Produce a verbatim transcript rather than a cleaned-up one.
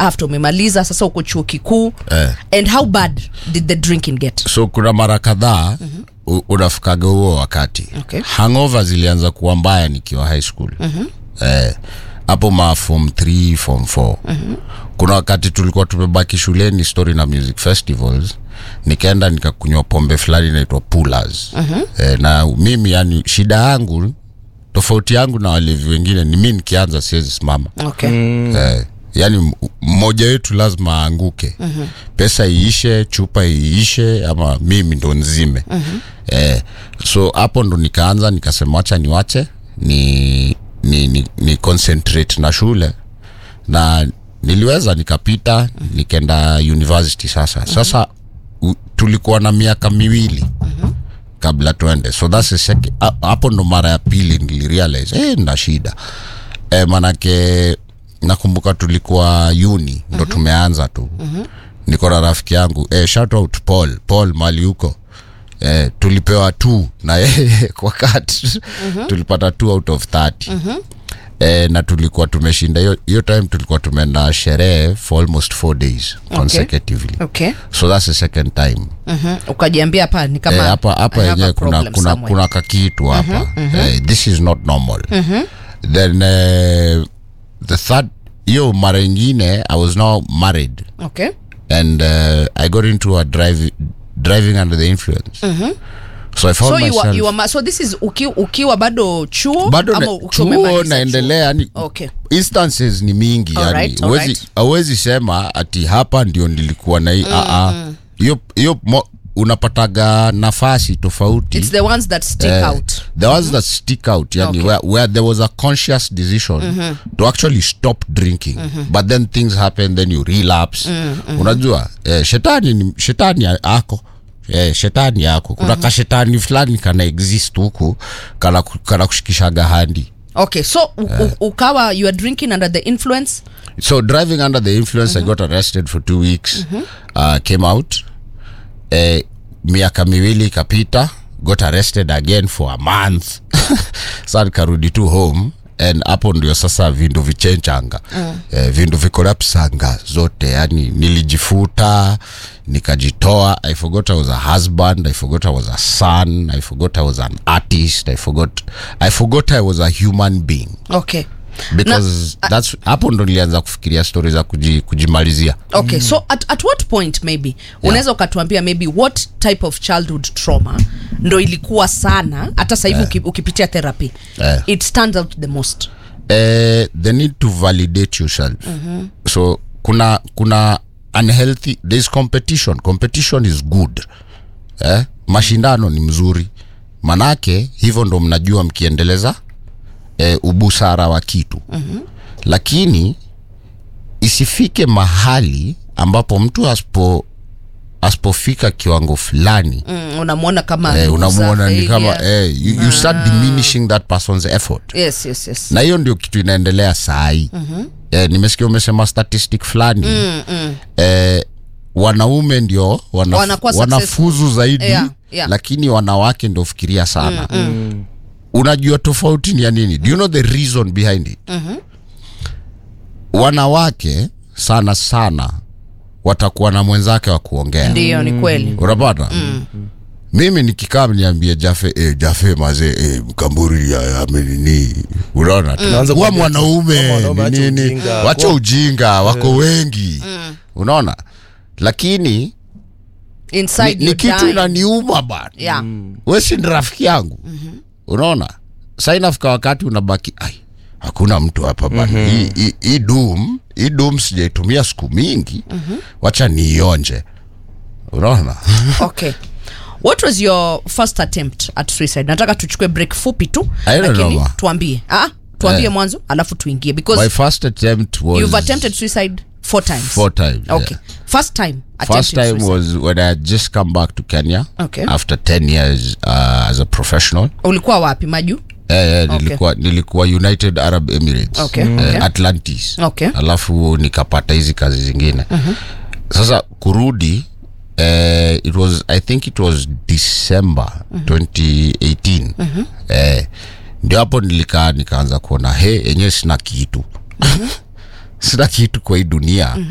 after umemaliza sasa uko chuo kikuu eh. And how bad did the drinking get? So kuna mara kadhaa mm-hmm. unafikaga huo wakati okay. Hangover zilianza kuwa mbaya nikiwa high school mm-hmm. eh, hapo ma form three form four mm-hmm. Kuna wakati tulikuwa tumebaki shuleni story na music festivals, nikaenda nikakunywa pombe fulani inaitwa Pullers mm-hmm. eh, na mimi yani shida yangu tofauti yangu na wale wengine ni mimi nikianza siwezi simama okay. mm. eh, yani mmoja wetu lazima aanguke mm-hmm. Pesa iishe, chupa iishe, ama mimi ndo nzime mm-hmm. eh, so hapo ndo nikaanza nikasema acha niwache ni ni, ni ni concentrate na shule, na niliweza nikapita mm-hmm. Nikaenda university sasa mm-hmm. Sasa u, tulikuwa na miaka miwili mm-hmm. kabla tuende, so that's the second. Hapo ndo mara ya pili nilirealize eh nina shida eh, manake nakumbuka tulikuwa uni ndo uh-huh. Tumeanza tu uh-huh. Niko na rafiki yangu eh, shout out Paul Paul mali huko eh, tulipewa two na yeye kwa kati uh-huh. Tulipata two out of thirty uh-huh. Eh, na tulikuwa tumeshinda hiyo hiyo time, tulikuwa tumeenda sherehe for almost four days consecutively okay. So that's the second time mhm. Ukajiambia hapa ni kama hapa hapa yenyewe kuna kuna kuna kakitu hapa uh-huh. uh-huh. Eh, this is not normal uh-huh. Then uh, the third yo mara nyingine I was now married okay. And uh, I got into a drive driving under the influence uh-huh. So I found so myself you are, you are, so this is uki, ukiwa bado chuo bado ama chuo naendelea yani okay. Instances ni mingi all yani right, huwezi right. Hauwezi sema ati hapa ndio nilikuwa na hii a a hiyo hiyo unapataga nafasi tofauti. It's the ones that stick uh, out the ones mm-hmm. that stick out yani okay. where, where there was a conscious decision mm-hmm. to actually stop drinking mm-hmm. but then things happen, then you relapse mm-hmm. Unajua eh, shetani shetani ako eh, shetani yako kuna mm-hmm. kashetani fulani kana exist huku kana kana kushikishaga handi. Okay, so uh, ukawa you are drinking under the influence. So driving under the influence mm-hmm. I got arrested for two weeks mm-hmm. uh, came out eh, miaka miwili kapita, got arrested again for a month. Sasa karudi tu home, and hapo ndio sasa vindu vichenchanga mm. eh, vindu vikorapsanga zote, yani nilijifuta nikajitoa. I forgot I was a husband, I forgot I was a son, I forgot I was an artist, I forgot I forgot I was a human being. Okay, because na, that's hapo ndo nilianza kufikiria stories za kuji, kujimalizia. Okay, mm. so at, at what point maybe yeah. unaweza ukatuambia maybe what type of childhood trauma ndo ilikuwa sana hata sasa hivi yeah. ukipitia therapy yeah. it stands out the most? Uh, the need to validate yourself. Mm-hmm. So kuna kuna unhealthy, there's competition. Competition is good. Eh? Mashindano ni mzuri. Manake hivyo ndo mnajua mkiendeleza E, ubusara wa kitu mm-hmm. Lakini isifike mahali ambapo mtu aspo aspofika kiwango fulani mm, unamuona kama eh, unamuona ni kama eh, you, you start diminishing that person's effort. Yes, yes, yes. Na hiyo ndio kitu inaendelea sahi mm-hmm. eh, nimesikia umesema statistic fulani mm, mm. eh, wanaume ndio wanaf- wanafuzu zaidi yeah, yeah. Lakini wanawake ndio fikiria sana mm, mm. Unajua tofauti ni ya nini? Do you know the reason behind it? Mm-hmm. Wanawake sana sana watakuwa na mwenzake wa kuongea. Ndio, ni kweli. Unapata? Mm. Mimi nikikaa niambie Jafe eh Jafe mazee eh Mkamburi amenini. Unaona? Mm. Kwa mwanaume nini? Wacha ujinga, wako wengi. Mm. Unaona? Lakini inside ni, ni kitu inaniuma bana. Yeah. Mm. Wewe si rafiki yangu. Mhm. Unaona? Sasa inafika wakati unabaki ai hakuna mtu hapa bana. Mm-hmm. Hii hii doom, hii doom sijaitumia siku mingi. Mm-hmm. Wacha niionje. Unaona? Okay. What was your first attempt at suicide? Nataka tuchukue break fupi tu lakini tuambie. Ah, tuambie yeah. mwanzo alafu tuingie because my first attempt was you've attempted suicide four times. Four times. Okay. Yeah. First time First time suicide was when I had just come back to Kenya. Okay. After ten years uh, as a professional. Ulikuwa wapi Maju? Eh, yeah, okay. nilikuwa nilikuwa United Arab Emirates. Okay. Uh, okay. Atlantis. Okay. Alafu nikapata hizi kazi zingine. Uh-huh. Sasa kurudi uh, it was I think it was December uh-huh. twenty eighteen. Uh-huh. Eh, ndio hapo nilikaa nikaanza kuona he enyewe sina kitu. Uh-huh. Sina kitu kwa hii dunia. Uh-huh.